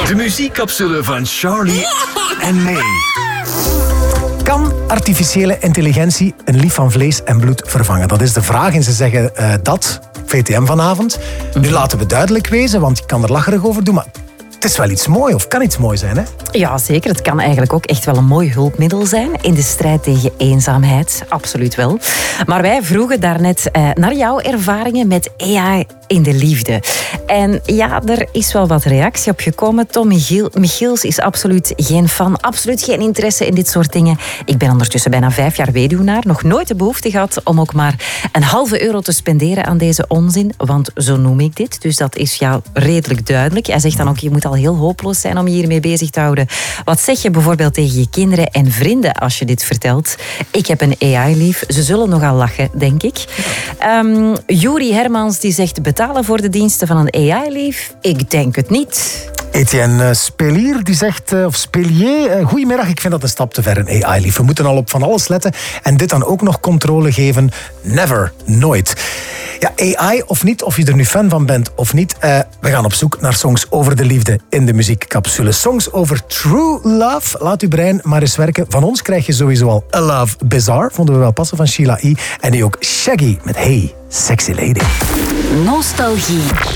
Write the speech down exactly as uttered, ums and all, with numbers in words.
De muziekcapsule van Charlie en May. Kan artificiële intelligentie een lief van vlees en bloed vervangen? Dat is de vraag en ze zeggen uh, dat, V T M vanavond. Nu laten we duidelijk wezen, want je kan er lacherig over doen, maar het is wel iets moois of kan iets mooi zijn, hè? Ja, zeker. Het kan eigenlijk ook echt wel een mooi hulpmiddel zijn in de strijd tegen eenzaamheid. Absoluut wel. Maar wij vroegen daarnet eh, naar jouw ervaringen met A I in de liefde. En ja, er is wel wat reactie op gekomen. Tom Michiel, Michiels is absoluut geen fan, absoluut geen interesse in dit soort dingen. Ik ben ondertussen bijna vijf jaar weduwnaar, nog nooit de behoefte gehad om ook maar een halve euro te spenderen aan deze onzin, want zo noem ik dit. Dus dat is jou redelijk duidelijk. Hij zegt dan ook, je moet al heel hopeloos zijn om je hiermee bezig te houden. Wat zeg je bijvoorbeeld tegen je kinderen en vrienden als je dit vertelt? Ik heb een A I lief. Ze zullen nogal lachen, denk ik. Um, Juri Hermans die zegt betalen voor de diensten van een A I lief? Ik denk het niet. Etienne Spelier die zegt, of Spelier, goedemiddag, ik vind dat een stap te ver, een A I lief. We moeten al op van alles letten en dit dan ook nog controle geven. Never, nooit. Ja, A I of niet, of je er nu fan van bent of niet, uh, we gaan op zoek naar songs over de liefde in de muziekcapsule. Songs over true love. Laat uw brein maar eens werken. Van ons krijg je sowieso al A Love Bizarre, vonden we wel passen, van Sheila E. En nu ook Shaggy met Hey, Sexy Lady. Nostalgie.